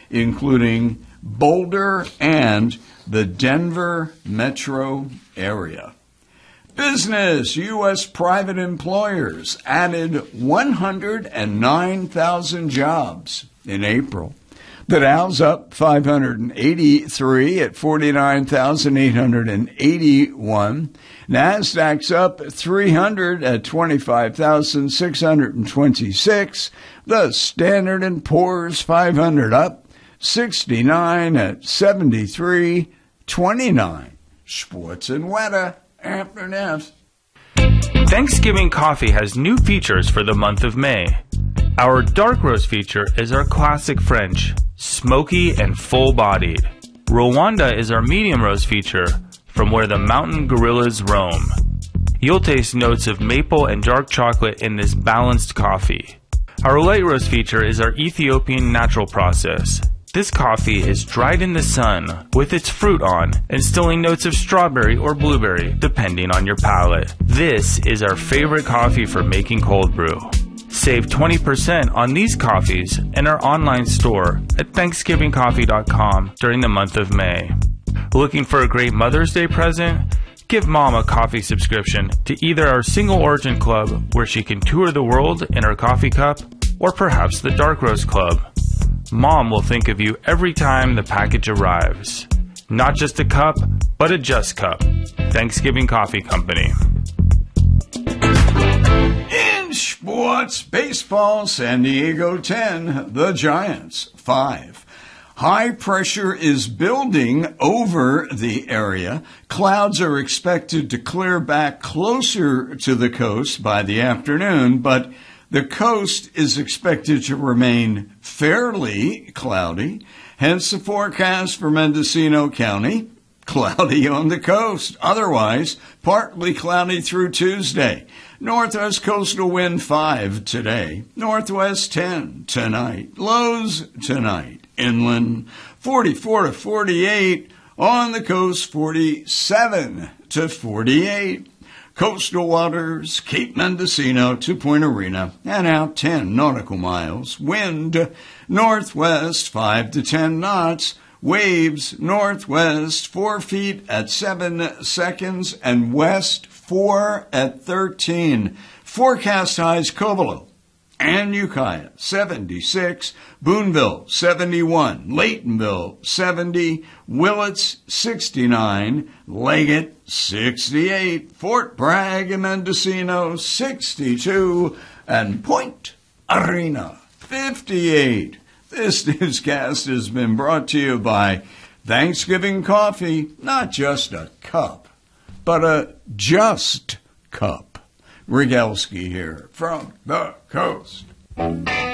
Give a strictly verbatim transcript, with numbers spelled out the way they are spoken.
including Boulder and the Denver metro area. Business, U S private employers added one hundred nine thousand jobs in April. The Dow's up five hundred eighty-three at forty-nine thousand eight hundred eighty-one. Nasdaq's up three hundred at twenty-five thousand six hundred twenty-six. The Standard and Poor's five hundred up sixty-nine at seventy-three twenty-nine. Sports and weather after this. Thanksgiving coffee has new features for the month of May. Our dark roast feature is our classic French, smoky and full-bodied. Rwanda is our medium roast feature, from where the mountain gorillas roam. You'll taste notes of maple and dark chocolate in this balanced coffee. Our light roast feature is our Ethiopian natural process. This coffee is dried in the sun with its fruit on, instilling notes of strawberry or blueberry, depending on your palate. This is our favorite coffee for making cold brew. Save twenty percent on these coffees in our online store at thanksgiving coffee dot com during the month of May. Looking for a great Mother's Day present? Give Mom a coffee subscription to either our Single Origin Club, where she can tour the world in her coffee cup, or perhaps the Dark Roast Club. Mom will think of you every time the package arrives. Not just a cup, but a just cup. Thanksgiving Coffee Company. In sports, baseball, San Diego ten, the Giants five. High pressure is building over the area. Clouds are expected to clear back closer to the coast by the afternoon, but the coast is expected to remain fairly cloudy. Hence the forecast for Mendocino County, cloudy on the coast. Otherwise, partly cloudy through Tuesday. Northwest coastal wind five today. Northwest ten tonight. Lows tonight. Inland forty-four to forty-eight. On the coast forty-seven to forty-eight. Coastal waters, Cape Mendocino to Point Arena, and out ten nautical miles. Wind northwest five to ten knots. Waves northwest four feet at seven seconds and west four at thirteen. Forecast highs Covelo and Ukiah seventy-six, Boonville seventy-one, Laytonville seventy, Willits sixty-nine, Leggett sixty-eight, Fort Bragg and Mendocino sixty-two, and Point Arena fifty-eight. This newscast has been brought to you by Thanksgiving Coffee, not just a cup, but a just cup. Rygelski here from the coast.